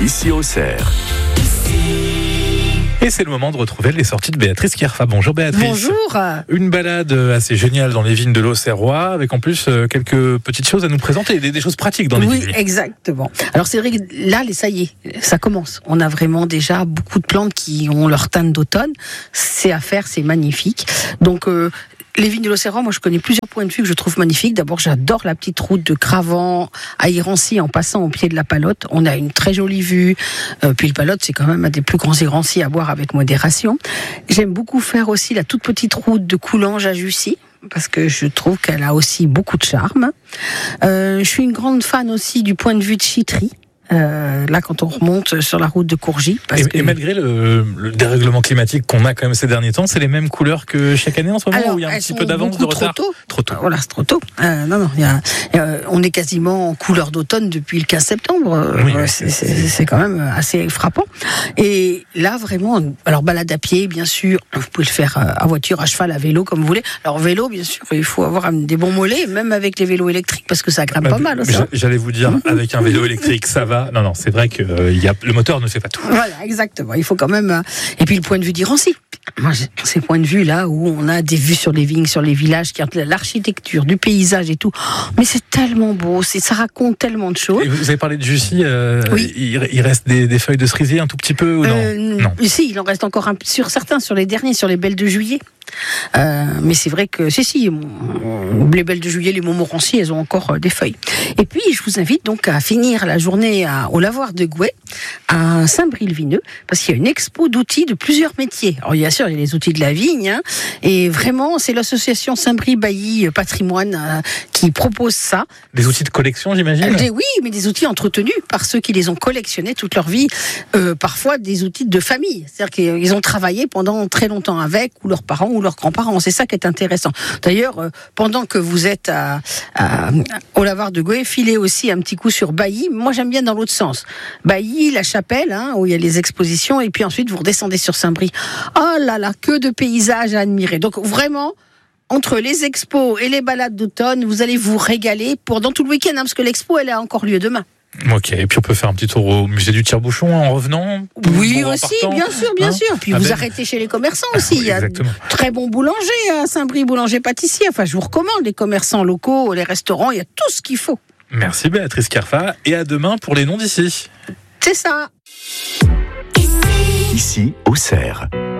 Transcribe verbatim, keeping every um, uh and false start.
ici Auxerre. Et c'est le moment de retrouver les sorties de Béatrice Kierfa. Bonjour Béatrice. Bonjour. Une balade assez géniale dans les vignes de l'Auxerrois, avec en plus quelques petites choses à nous présenter, des, des choses pratiques dans les oui, vignes. Oui, exactement. Alors c'est vrai que là, ça y est, ça commence. On a vraiment déjà beaucoup de plantes qui ont leur teinte d'automne. C'est à faire, c'est magnifique. Donc euh, les vignes de l'Auxerrois, moi je connais plusieurs points de vue que je trouve magnifiques. D'abord, j'adore la petite route de Cravant à Irancy en passant au pied de la Palotte. On a une très jolie vue. Euh, puis le Palotte, c'est quand même un des plus grands Irancy à boire avec modération. J'aime beaucoup faire aussi la toute petite route de Coulanges à Jussy, parce que je trouve qu'elle a aussi beaucoup de charme. Euh, je suis une grande fan aussi du point de vue de Chitry. Euh, là, quand on remonte sur la route de Courgy. Parce et, que... et malgré le, le dérèglement climatique qu'on a quand même ces derniers temps, c'est les mêmes couleurs que chaque année en ce moment. Alors, où il y a un petit peu d'avance, de retard. Trop tôt. Trop tôt. Voilà, c'est trop tôt. Euh, non, non, il y a, euh, on est quasiment en couleur d'automne depuis le quinze septembre. Oui, euh, oui, c'est, c'est, c'est quand même assez frappant. Et là, vraiment, alors balade à pied, bien sûr. Vous pouvez le faire à voiture, à cheval, à vélo, comme vous voulez. Alors vélo, bien sûr, il faut avoir des bons mollets, même avec les vélos électriques, parce que ça grimpe bah, pas mal aussi. J'allais vous dire, avec un vélo électrique, ça va. Non, non, c'est vrai que euh, y a, le moteur ne fait pas tout. Voilà, exactement. Il faut quand même. Euh, et puis le point de vue d'Irancy. Moi, j'ai ces points de vue là où on a des vues sur les vignes, sur les villages, qui ont l'architecture, du paysage et tout. Mais c'est tellement beau, c'est, ça raconte tellement de choses. Et vous avez parlé de Jussy, euh, oui. il, il reste des, des feuilles de cerisier un tout petit peu ou non, euh, non. Si, il en reste encore un, sur certains, sur les derniers, sur les belles de juillet. Euh, mais c'est vrai que si, si, les belles de juillet, les Montmorency, elles ont encore des feuilles. Et puis, je vous invite donc à finir la journée à, au lavoir de Gouet, à Saint-Brie-le-Vineux, parce qu'il y a une expo d'outils de plusieurs métiers. Alors, bien sûr, il y a les outils de la vigne, hein, et vraiment, c'est l'association Saint-Brie-Bailly Patrimoine euh, qui propose ça. Des outils de collection, j'imagine ? euh, Oui, mais des outils entretenus par ceux qui les ont collectionnés toute leur vie. Euh, parfois, des outils de famille. C'est-à-dire qu'ils ont travaillé pendant très longtemps avec, ou leurs parents, ou leurs grands-parents. C'est ça qui est intéressant. D'ailleurs, euh, pendant que vous êtes à, à, au lavoir de Gouet, filez aussi un petit coup sur Bailly. Moi, j'aime bien dans l'autre sens. Bailly, la chapelle, hein, où il y a les expositions, et puis ensuite, vous redescendez sur Saint-Brie. Oh là là, que de paysages à admirer. Donc, vraiment, entre les expos et les balades d'automne, vous allez vous régaler pendant tout le week-end, hein, parce que l'expo, elle a encore lieu demain. Ok, et puis on peut faire un petit tour au musée du tire-bouchon en revenant. Oui, aussi, bien sûr, bien hein sûr. Puis ah vous ben... arrêtez chez les commerçants aussi. Oui, il y a de très bons boulangers à Saint-Brie, boulanger-pâtissier. Enfin, je vous recommande les commerçants locaux, les restaurants, il y a tout ce qu'il faut. Merci Béatrice Kierfa, et à demain pour les noms d'ici. C'est ça. Ici Auxerre.